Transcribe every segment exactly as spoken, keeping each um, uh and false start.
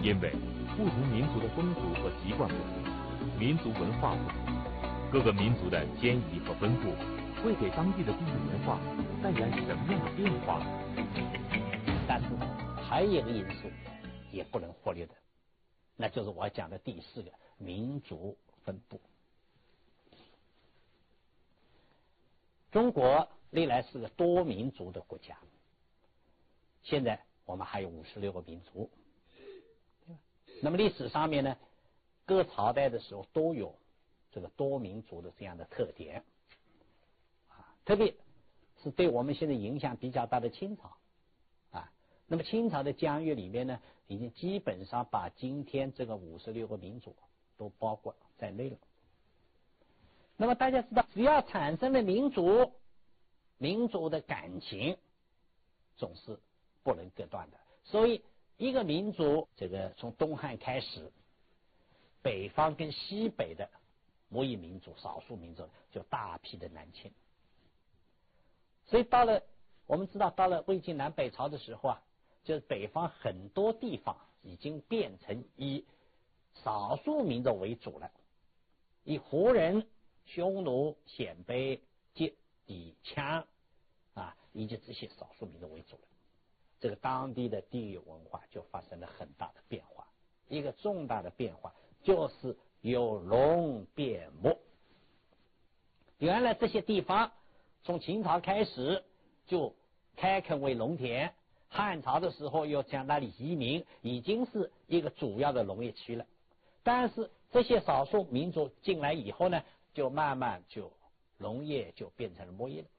因为不同民族的风俗和习惯不同，民族文化不同，各个民族的迁移和分布会给当地的地域文化带来什么样的变化？ 但是还有一个因素也不能忽略的，那就是我讲的第四个民族分布。中国历来是个多民族的国家，现在我们还有五十六个民族。那么历史上面呢，各朝代的时候都有这个多民族的这样的特点啊，特别是对我们现在影响比较大的清朝啊。那么清朝的疆域里面呢，已经基本上把今天这个五十六个民族都包括在内了。那么大家知道，只要产生了民族，民族的感情总是不能割断的。所以一个民族，这个从东汉开始，北方跟西北的某一民族、少数民族就大批的南迁。所以到了我们知道，到了魏晋南北朝的时候啊，就是北方很多地方已经变成以少数民族为主了，以胡人、匈奴、鲜卑、羯、氐、羌啊，以及这些少数民族为主了。这个当地的地域文化就发生了很大的变化。一个重大的变化就是由农变牧。原来这些地方从秦朝开始就开垦为农田，汉朝的时候又将那里移民，已经是一个主要的农业区了。但是这些少数民族进来以后呢，就慢慢就农业就变成了牧业了。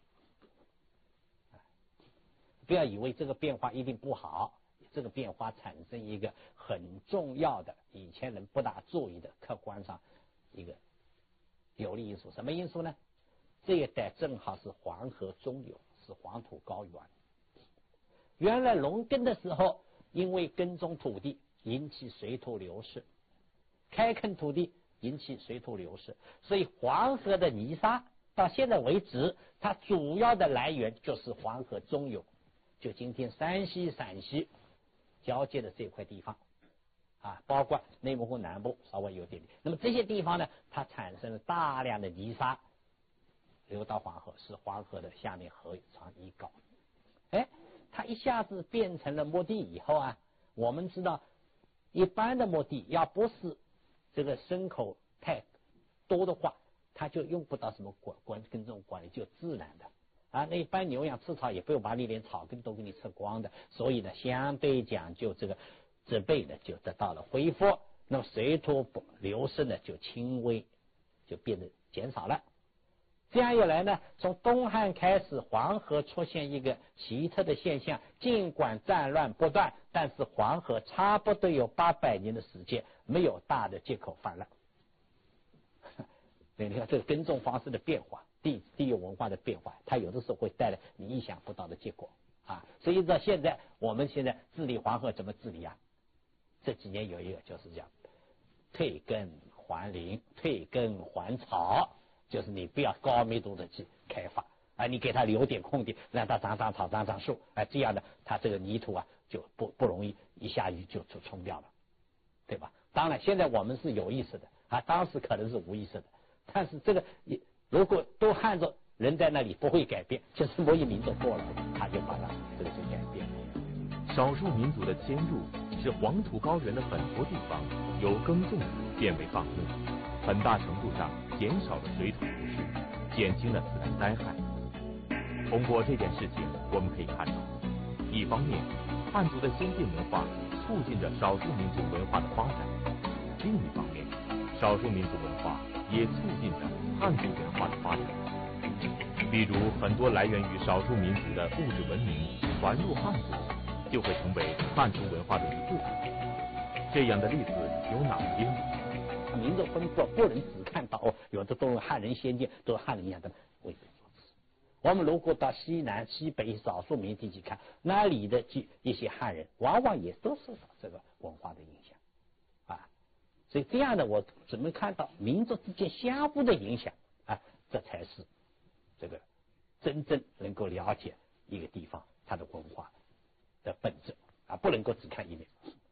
不要以为这个变化一定不好，这个变化产生一个很重要的以前人不大注意的客观上一个有利因素。什么因素呢？这一带正好是黄河中游，是黄土高原。原来农耕的时候，因为耕种土地引起水土流失，开垦土地引起水土流失，所以黄河的泥沙到现在为止，它主要的来源就是黄河中游，就今天山西、陕西交界的这块地方啊，包括内蒙古南部稍微有点点。那么这些地方呢，它产生了大量的泥沙流到黄河，使黄河的下面河床一高。哎，它一下子变成了牧地以后啊，我们知道一般的牧地要不是这个牲口太多的话，它就用不到什么管管耕种管理，就自然的啊。那一般牛羊吃草也不用把你连草根都给你吃光的，所以呢，相对讲就这个植被呢就得到了恢复，那么水土流失呢就轻微就变得减少了。这样一来呢，从东汉开始，黄河出现一个奇特的现象，尽管战乱不断，但是黄河差不多有八百年的时间没有大的借口泛滥。所以你看这个耕种方式的变化，地地域文化的变化，它有的时候会带来你意想不到的结果啊。所以到现在，我们现在治理黄河怎么治理啊？这几年有一个就是讲退耕还林，退耕还草。就是你不要高密度的去开发啊，你给它留点空地，让它长长草长长树，哎，这样的它这个泥土啊就不不容易一下雨就就冲掉了，对吧？当然现在我们是有意识的啊，当时可能是无意识的，但是这个如果都看着人在那里不会改变，就是某一民族过来，他就把它这个就改变了。 少数民族的迁入使黄土高原的很多地方由耕种变为放牧，很大程度上减少了水土流失，减轻了自然灾害。通过这件事情，我们可以看到，一方面，汉族的先进文化促进着少数民族文化的发展；另一方面，少数民族文化也促进着汉族文化的发展。比如，很多来源于少数民族的物质文明传入汉族，就会成为汉族文化的一部分。这样的例子有哪些呢？ 民族分布不能只看到哦，有的都是汉人先进，都是汉人一样的为非作歹。我们如果到西南、西北少数民族地区看，那里的一些汉人，往往也都受到这个文化的影响啊。所以这样的，我只能看到民族之间相互的影响啊，这才是这个真正能够了解一个地方它的文化的本质啊，不能够只看一面。